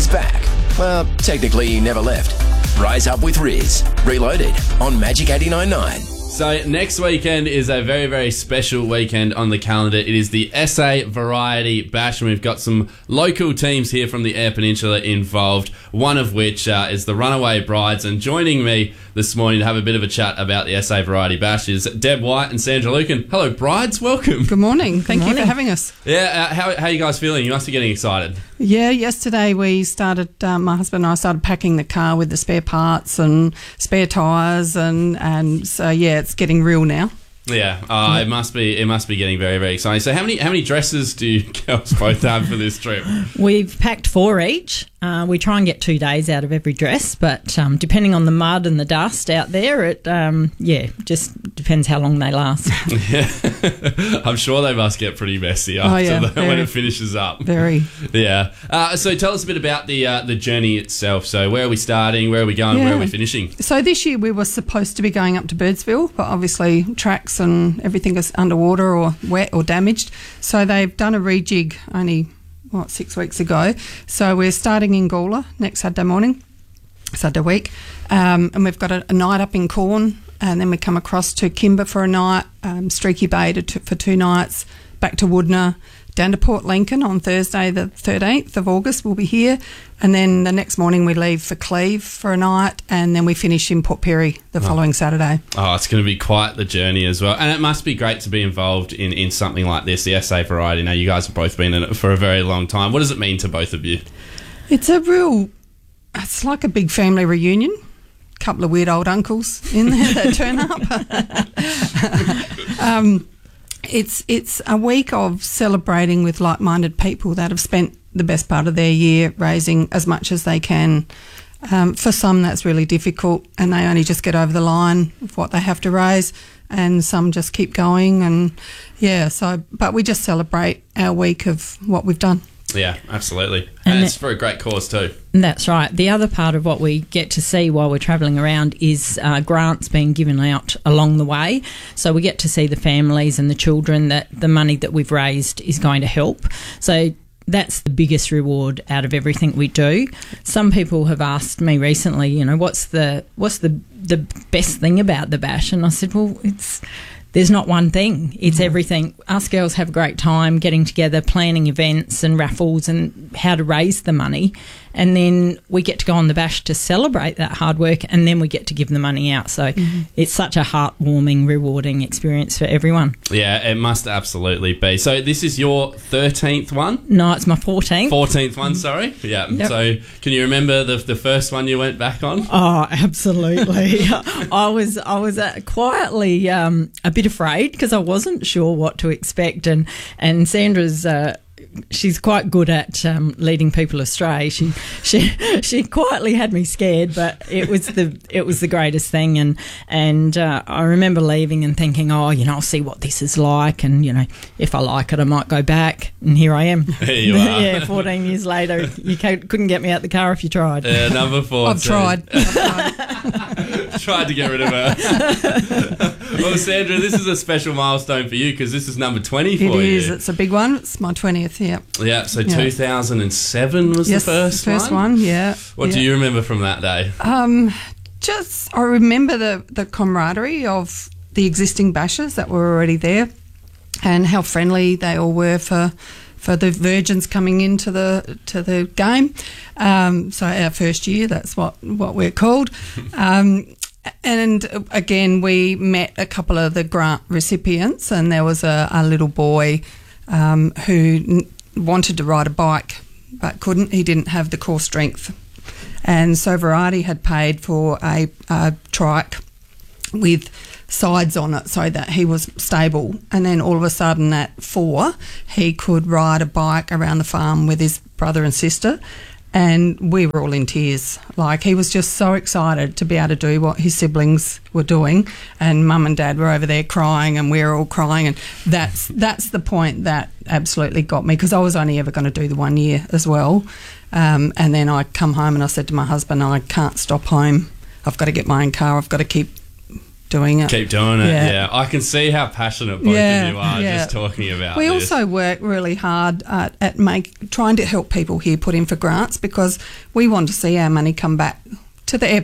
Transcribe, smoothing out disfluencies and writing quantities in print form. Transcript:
is back. Well, technically he never left. Rise Up with Riz, Reloaded on Magic 89.9. So next weekend is a very, very special weekend on the calendar. It is the SA Variety Bash, and we've got some local teams here from the Eyre Peninsula involved, one of which is the Runaway Brides. And joining me this morning to have a bit of a chat about the SA Variety Bash is Deb White and Sandra Lucan. Hello, Brides. Welcome. Good morning. Thank you for having us. Yeah, how are you guys feeling? You must be getting excited. Yeah, yesterday we started, my husband and I started packing the car with the spare parts and spare tyres, and so, yeah, it's getting real now. Yeah, it must be getting very, very exciting. So how many dresses do you girls both have for this trip? We've packed 4 each. We try and get 2 days out of every dress, but depending on the mud and the dust out there, it just depends how long they last. Yeah, I'm sure they must get pretty messy after when it finishes up. Very. Yeah. So tell us a bit about the journey itself. So where are we starting? Where are we going? Where are we finishing? So this year we were supposed to be going up to Birdsville, but obviously tracks and everything is underwater or wet or damaged. So they've done a rejig only 6 weeks ago. So we're starting in Gawler next Saturday week, and we've got a night up in Corn, and then we come across to Kimber for a night, Streaky Bay for 2 nights, back to Woodner, down to Port Lincoln on Thursday the 13th of August. We'll be here, and then the next morning we leave for Cleve for a night, and then we finish in Port Pirie the following Saturday. Oh, it's going to be quite the journey as well, and it must be great to be involved in something like this, the SA Variety. Now, you guys have both been in it for a very long time. What does it mean to both of you? It's it's like a big family reunion. A couple of weird old uncles in there that turn up. It's a week of celebrating with like-minded people that have spent the best part of their year raising as much as they can. For some, that's really difficult, and they only just get over the line of what they have to raise, and some just keep going. And but we just celebrate our week of what we've done. Yeah, absolutely. And it's for a great cause too. That's right. The other part of what we get to see while we're travelling around is grants being given out along the way. So we get to see the families and the children that the money that we've raised is going to help. So that's the biggest reward out of everything we do. Some people have asked me recently, what's the best thing about the bash? And I said, well, there's not one thing. It's everything. Us girls have a great time getting together, planning events and raffles and how to raise the money. And then we get to go on the bash to celebrate that hard work, and then we get to give the money out. So it's such a heartwarming, rewarding experience for everyone. Yeah, it must absolutely be. So this is your 13th one? No, it's my 14th. 14th one, sorry. Yeah. Yep. So can you remember the first one you went back on? Oh, absolutely. I was quietly a bit afraid because I wasn't sure what to expect. And Sandra's... she's quite good at leading people astray. She quietly had me scared, but it was the greatest thing. And I remember leaving and thinking, I'll see what this is like, and if I like it, I might go back. And here I am. Here you are. Yeah, 14 years later, you couldn't get me out the car if you tried. Yeah, number 14. I've tried. Tried to get rid of her. Well, Sandra, this is a special milestone for you because this is number 20 for you. It is. It's a big one. It's my 20th, yeah. Yeah, so 2007 was the first one? First one, yeah. What do you remember from that day? I remember the camaraderie of the existing bashers that were already there, and how friendly they all were for the virgins coming into the game. So our first year, that's what we're called. And again, we met a couple of the grant recipients, and there was a little boy who wanted to ride a bike but couldn't. He didn't have the core strength. And so Variety had paid for a trike with sides on it so that he was stable. And then all of a sudden at 4, he could ride a bike around the farm with his brother and sister. And we were all in tears. Like, he was just so excited to be able to do what his siblings were doing, and Mum and Dad were over there crying, and we were all crying. And that's the point that absolutely got me, because I was only ever going to do the 1 year as well. And then I come home and I said to my husband, I can't stop home. I've got to get my own car. I've got to keep doing it. Keep doing it, yeah. I can see how passionate both of you are just talking about We this. also work really hard at trying to help people here put in for grants, because we want to see our money come back to the